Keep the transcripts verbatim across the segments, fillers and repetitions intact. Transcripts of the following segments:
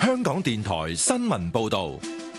香港電台新聞報道。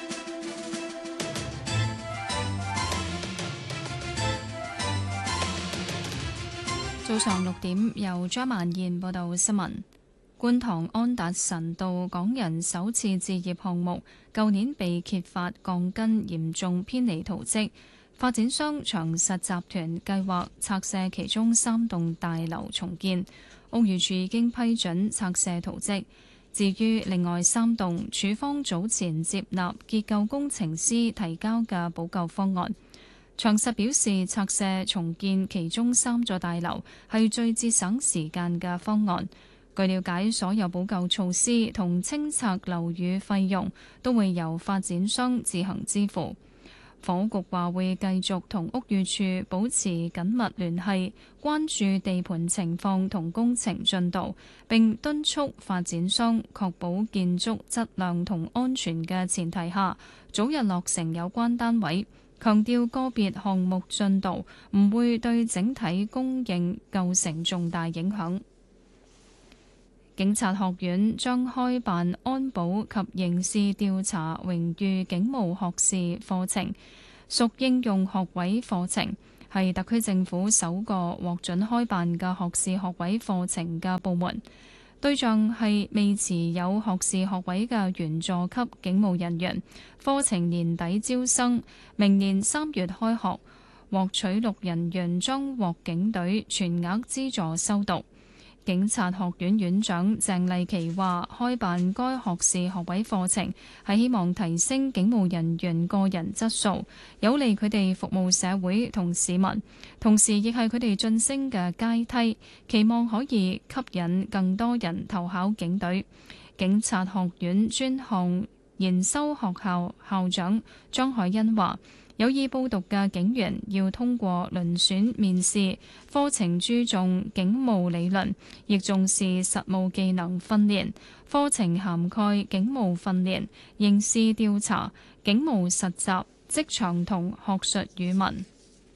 早上六點，由張曼燕報道新聞。觀塘安達臣道港人首次置業項目，舊年被揭發鋼筋嚴重偏離圖則，發展商長實集團計劃拆卸其中三棟大樓重建，屋宇署已經批准拆卸圖則。至於另外三棟，署方早前接納結構工程師提交嘅補救方案。長實表示，拆卸重建其中三座大樓係最節省時間嘅方案。據了解，所有補救措施同清拆樓宇費用都會由發展商自行支付。房屋局話會繼續同屋宇署保持緊密聯繫，關注地盤情況同工程進度，並敦促發展商確保建築質量同安全嘅前提下，早日落成有關單位。強調個別項目進度唔會對整體供應構成重大影響。警察學院將開辦安保及刑事調查榮譽警務學士課程，屬應用學位課程，係特區政府首個獲准開辦嘅學士學位課程嘅部門。對象係未持有學士學位嘅員佐級警務人員。課程年底招生，明年三月開學，獲取錄人員將獲警隊全額資助修讀。警察學院院長鄭麗琪話：開辦該學士學位課程係希望提升警務人員個人質素，有利佢哋服務社會同市民，同時亦係佢哋晉升嘅階梯，期望可以吸引更多人投考警隊。警察學院專項研修學校校長張海欣話：有意報讀嘅警員要通過遴選面試，課程注重警務理論，亦重視實務技能訓練。課程涵蓋警務訓練、刑事調查、警務實習、職場同學術語文。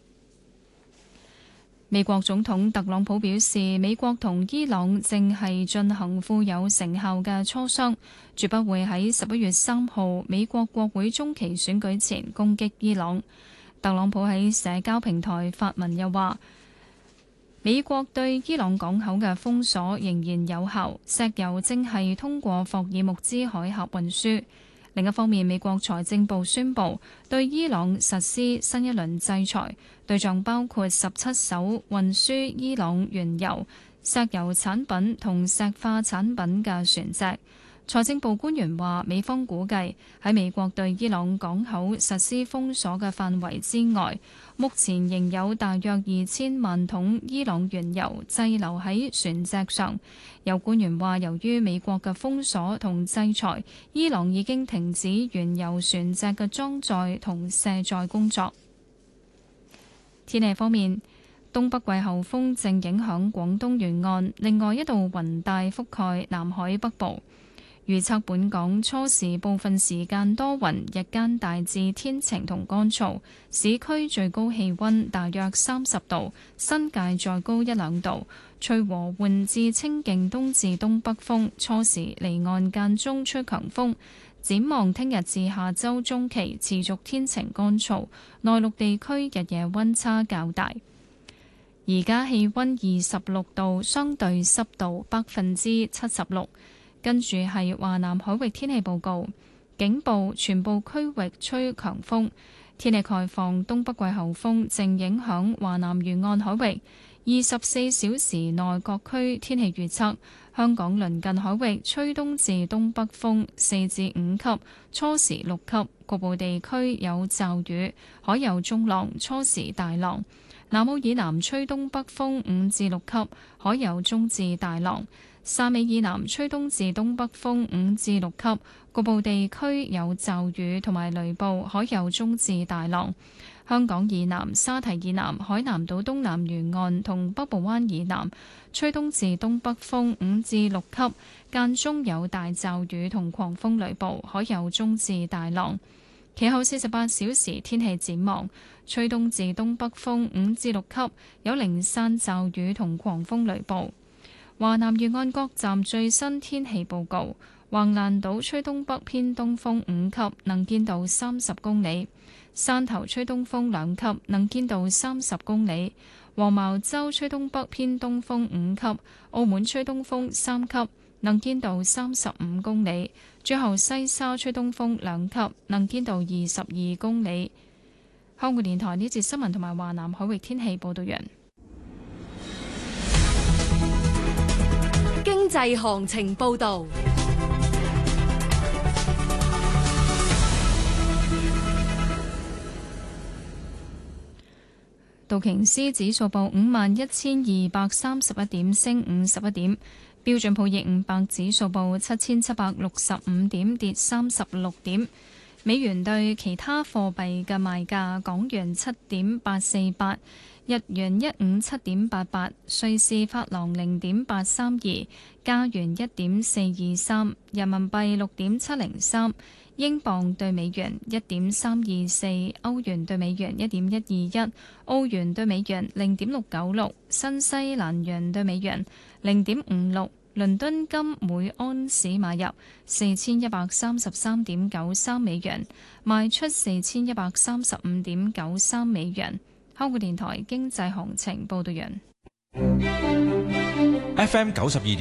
美國總統特朗普表示，美國同伊朗正係進行富有成效嘅磋商，絕不會喺十一月三號美國國會中期選舉前攻擊伊朗。特朗普喺社交平台發文又話，美國對伊朗港口嘅封鎖仍然有效，石油正係通過霍爾木茲海峽運輸。另一方面，美國財政部宣布對伊朗實施新一輪制裁，對象包括十七艘運輸伊朗原油、石油產品同石化產品嘅船隻。財政部官員話，美方估計喺美國對伊朗港口實施封鎖嘅範圍之外，目前仍有大約二千萬桶伊朗原油滯留喺船隻上。有官員話，由於美國嘅封鎖同制裁，伊朗已經停止原油船隻嘅裝載同卸載工作。天氣方面，東北季候風正影響廣東沿岸，另外一道雲帶覆蓋南海北部。預測本港初時部分時間多雲，日間大致天晴同乾燥，市區最高氣溫大約三十度，新界再高一兩度，吹和緩至清勁東至東北風，初時離岸間中吹強風。展望聽日至下周中期持續天晴乾燥，內陸地區日夜溫差較大。而家氣溫二十六度，相對濕度百分之七十六。跟住係華南海域天氣報告，警報全部區域吹強風，天氣概況，東北季候風正影響華南沿岸海域。二十四小時內各區天氣預測，香港鄰近海域吹東至東北風四至五級，初時六級，局部地區有驟雨，海有中浪，初時大浪。南澳以南吹東北風五至六級，海有中至大浪。汕尾以南吹東至東北風五至六級，局部地區有驟雨同埋雷暴，海有中至大浪。香港以南、沙堤以南、海南島東南沿岸同北部灣以南吹東至東北風五至六級，間中有大驟雨同狂風雷暴，海有中至大浪。其後四十八小時天氣展望，吹東至東北風五至六級，有零散驟雨同狂風雷暴。 華南沿岸各站最新天氣報告：橫瀾島吹東北偏東風五級，能見度三十公里；汕頭吹東風兩級，能見度三十公里；黃茅洲吹東北偏東風五級，澳門吹東風三級，能見度三十五公里；最後西沙吹東風兩級，能見度二十二公里。香港電台呢節新聞同埋華南海域天氣報道完。 經濟行情報道。 道瓊斯指數報五萬一千二百三十一點，升五十一點。標準普爾五百指數報七千七百六十五點，跌三十六點。美元對其他貨幣嘅賣價：港元七點八四八，日元一五七點八八，瑞士法郎零點八三二，加元一點四二三，人民幣六點七零三，英鎊對美元一點三二四，歐元對美元一點一二一，澳元對美元零點六九六，新西蘭元對美元零點五六。倫敦金每安士買入四千一百三十三點九三美元，賣出四千一百三十五點九三美元。香港電台經濟行情報道完。 F M 九十二